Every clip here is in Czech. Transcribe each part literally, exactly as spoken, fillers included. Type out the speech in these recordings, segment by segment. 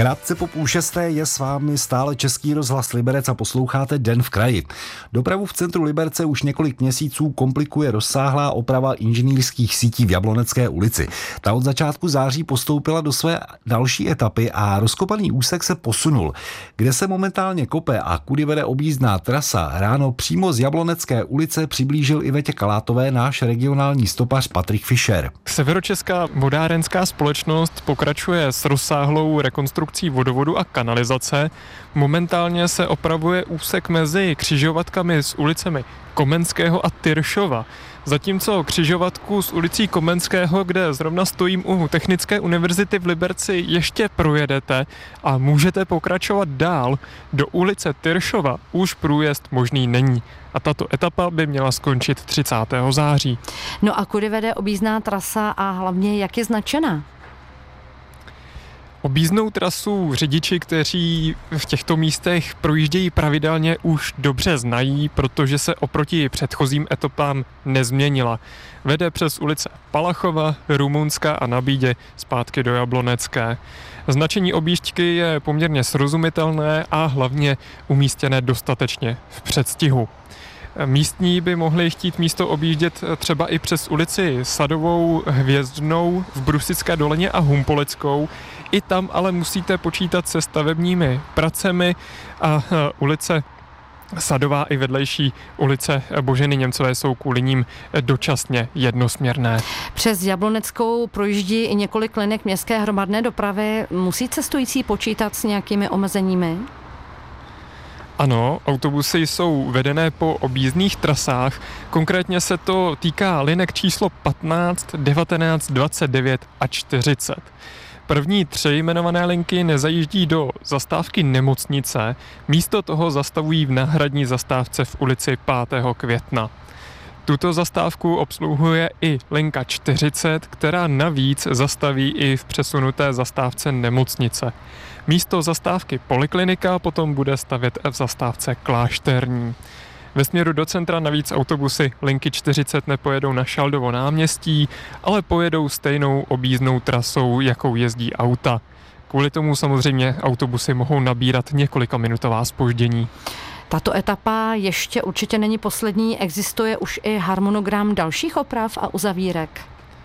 Krátce po půl šesté je s vámi stále Český rozhlas Liberec a posloucháte Den v kraji. Dopravu v centru Liberce už několik měsíců komplikuje rozsáhlá oprava inženýrských sítí v Jablonecké ulici. Ta od začátku září postoupila do své další etapy a rozkopaný úsek se posunul. Kde se momentálně kope a kudy vede objízdná trasa, ráno přímo z Jablonecké ulice přiblížil Ivetě Kalátové náš regionální stopař Patrik Fischer. Severočeská vodárenská společnost pokračuje s rozsáhlou rekonstrukcí vodovodu a kanalizace. Momentálně se opravuje úsek mezi křižovatkami s ulicemi Komenského a Tyršova. Zatímco křižovatku s ulicí Komenského, kde zrovna stojím u Technické univerzity v Liberci, ještě projedete a můžete pokračovat dál. Do ulice Tyršova už průjezd možný není. A tato etapa by měla skončit třicátého září. No a kudy vede objízdná trasa a hlavně jak je značená? Objízdnou trasu řidiči, kteří v těchto místech projíždějí pravidelně, už dobře znají, protože se oproti předchozím etapám nezměnila. Vede přes ulice Palachova, Rumunska a na Bídě zpátky do Jablonecké. Značení objížďky je poměrně srozumitelné a hlavně umístěné dostatečně v předstihu. Místní by mohli chtít místo objíždět třeba i přes ulici Sadovou, Hvězdnou, v Brusické dolině a Humpoleckou. I tam ale musíte počítat se stavebními pracemi a ulice Sadová i vedlejší ulice Boženy Němcové jsou kvůli ním dočasně jednosměrné. Přes Jabloneckou projíždí i několik linek městské hromadné dopravy. Musí cestující počítat s nějakými omezeními? Ano, autobusy jsou vedené po objízdných trasách. Konkrétně se to týká linek číslo patnáct, devatenáct, dvacet devět a čtyřicet. První tři jmenované linky nezajíždí do zastávky Nemocnice, místo toho zastavují v náhradní zastávce v ulici pátého května. Tuto zastávku obsluhuje i linka čtyřicet, která navíc zastaví i v přesunuté zastávce Nemocnice. Místo zastávky Poliklinika potom bude stavět v zastávce Klášterní. Ve směru do centra navíc autobusy linky čtyřicet nepojedou na Šaldovo náměstí, ale pojedou stejnou objízdnou trasou, jakou jezdí auta. Kvůli tomu samozřejmě autobusy mohou nabírat několikaminutová zpoždění. Tato etapa ještě určitě není poslední, existuje už i harmonogram dalších oprav a uzavírek.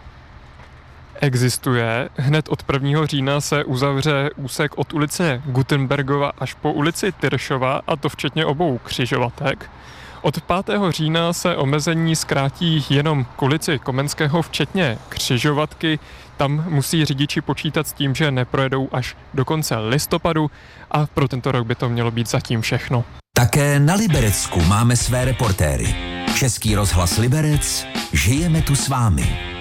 Existuje. Hned od prvního října se uzavře úsek od ulice Gutenbergova až po ulici Tyršova, a to včetně obou křižovatek. Od pátého října se omezení zkrátí jenom k ulici Komenského, včetně křižovatky. Tam musí řidiči počítat s tím, že neprojedou až do konce listopadu, a pro tento rok by to mělo být zatím všechno. Také na Liberecku máme své reportéry. Český rozhlas Liberec, žijeme tu s vámi.